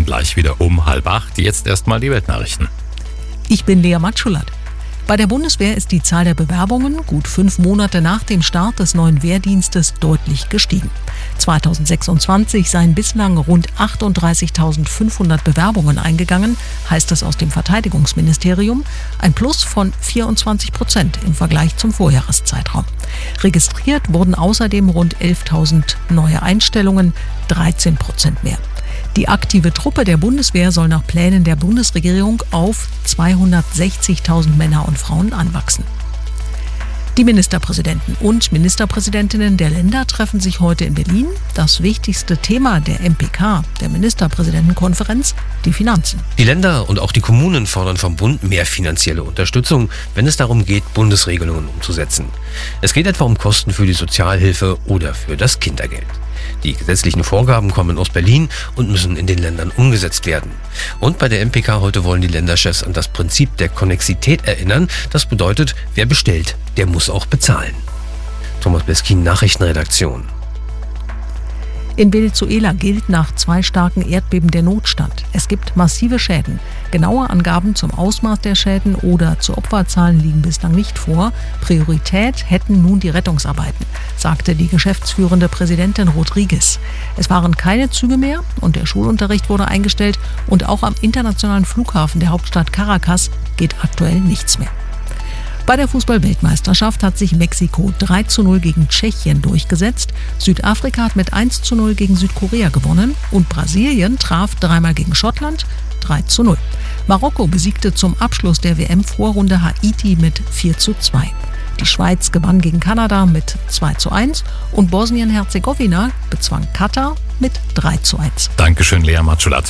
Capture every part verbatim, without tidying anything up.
dann gleich wieder um halb acht. Jetzt erstmal die Weltnachrichten. Ich bin Lea Matschulat. Bei der Bundeswehr ist die Zahl der Bewerbungen gut fünf Monate nach dem Start des neuen Wehrdienstes deutlich gestiegen. zweitausendsechsundzwanzig seien bislang rund achtunddreißigtausendfünfhundert Bewerbungen eingegangen, heißt es aus dem Verteidigungsministerium, ein Plus von vierundzwanzig Prozent im Vergleich zum Vorjahreszeitraum. Registriert wurden außerdem rund elftausend neue Einstellungen, dreizehn Prozent mehr. Die aktive Truppe der Bundeswehr soll nach Plänen der Bundesregierung auf zweihundertsechzigtausend Männer und Frauen anwachsen. Die Ministerpräsidenten und Ministerpräsidentinnen der Länder treffen sich heute in Berlin. Das wichtigste Thema der M P K, der Ministerpräsidentenkonferenz, die Finanzen. Die Länder und auch die Kommunen fordern vom Bund mehr finanzielle Unterstützung, wenn es darum geht, Bundesregelungen umzusetzen. Es geht etwa um Kosten für die Sozialhilfe oder für das Kindergeld. Die gesetzlichen Vorgaben kommen aus Berlin und müssen in den Ländern umgesetzt werden. Und bei der M P K heute wollen die Länderchefs an das Prinzip der Konnexität erinnern. Das bedeutet, wer bestellt, der muss auch bezahlen. Thomas Beskin, Nachrichtenredaktion. In Venezuela gilt nach zwei starken Erdbeben der Notstand. Es gibt massive Schäden. Genaue Angaben zum Ausmaß der Schäden oder zu Opferzahlen liegen bislang nicht vor. Priorität hätten nun die Rettungsarbeiten, sagte die geschäftsführende Präsidentin Rodriguez. Es waren keine Züge mehr und der Schulunterricht wurde eingestellt und auch am internationalen Flughafen der Hauptstadt Caracas geht aktuell nichts mehr. Bei der Fußball-Weltmeisterschaft hat sich Mexiko drei zu null gegen Tschechien durchgesetzt. Südafrika hat mit eins zu null gegen Südkorea gewonnen und Brasilien traf dreimal gegen Schottland drei zu null. Marokko besiegte zum Abschluss der W M-Vorrunde Haiti mit vier zu zwei. Die Schweiz gewann gegen Kanada mit zwei zu eins und Bosnien-Herzegowina bezwang Katar mit drei zu eins. Dankeschön, Lea Matschulat.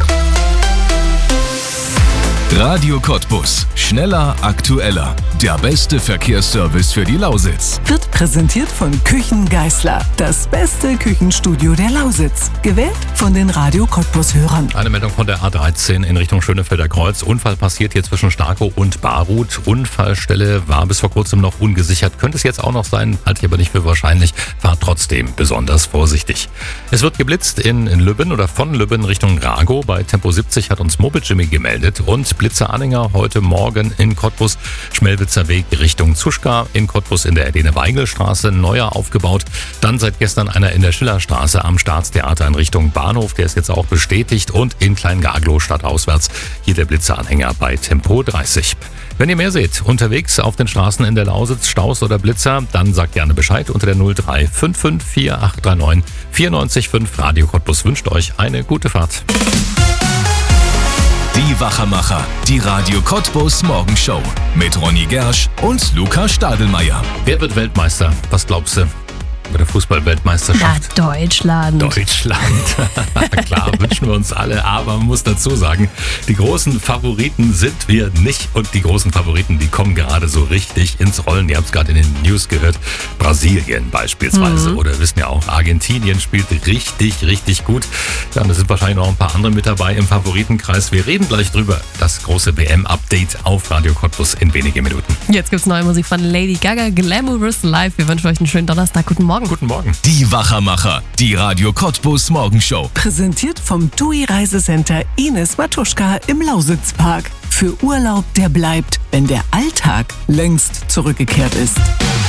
Radio Cottbus. Schneller, aktueller. Der beste Verkehrsservice für die Lausitz. Wird präsentiert von Küchen Geisler. Das beste Küchenstudio der Lausitz. Gewählt von den Radio Cottbus-Hörern. Eine Meldung von der A dreizehn in Richtung Schönefelder Kreuz. Unfall passiert hier zwischen Starkow und Barut. Unfallstelle war bis vor kurzem noch ungesichert. Könnte es jetzt auch noch sein, halte ich aber nicht für wahrscheinlich. Fahrt trotzdem besonders vorsichtig. Es wird geblitzt in Lübben oder von Lübben Richtung Ragow. Bei Tempo siebzig hat uns Moped Jimmy gemeldet. Und Blitzeranhänger heute Morgen in Cottbus, Schmelwitzer Weg Richtung Zuschka, in Cottbus in der Erdene-Weigel-Straße, neuer aufgebaut. Dann seit gestern einer in der Schillerstraße am Staatstheater in Richtung Bahnhof, der ist jetzt auch bestätigt, und in Kleingaglow stadtauswärts hier der Blitzeranhänger bei Tempo dreißig. Wenn ihr mehr seht, unterwegs auf den Straßen in der Lausitz, Staus oder Blitzer, dann sagt gerne Bescheid unter der null drei fünf fünf vier acht drei neun vier neun fünf. Radio Cottbus wünscht euch eine gute Fahrt. Die Wachermacher, die Radio Cottbus Morgenshow mit Ronny Gersch und Luca Stadelmeier. Wer wird Weltmeister? Was glaubst du? Bei der Fußball-Weltmeisterschaft. Na, Deutschland. Deutschland. Klar, wünschen wir uns alle, aber man muss dazu sagen, die großen Favoriten sind wir nicht. Und die großen Favoriten, die kommen gerade so richtig ins Rollen. Ihr habt es gerade in den News gehört. Brasilien beispielsweise. Mhm. Oder wir wissen ja auch, Argentinien spielt richtig, richtig gut. Ja, und da sind wahrscheinlich noch ein paar andere mit dabei im Favoritenkreis. Wir reden gleich drüber. Das große W M-Update auf Radio Cottbus in wenigen Minuten. Jetzt gibt's neue Musik von Lady Gaga, Glamorous Live. Wir wünschen euch einen schönen Donnerstag. Guten Morgen. Guten Morgen. Die Wachermacher, die Radio Cottbus Morgenshow. Präsentiert vom T U I Reisecenter Ines Matuschka im Lausitzpark. Für Urlaub, der bleibt, wenn der Alltag längst zurückgekehrt ist.